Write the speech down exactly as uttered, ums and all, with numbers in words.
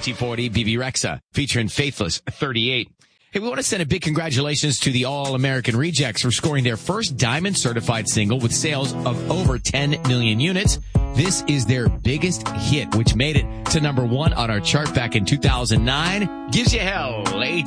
T forty B B Rexa, featuring Faithless thirty-eight. Hey, we want to send a big congratulations to the All-American Rejects for scoring their first Diamond certified single with sales of over ten million units. This is their biggest hit, which made it to number one on our chart back in two thousand nine. Gives you hell, A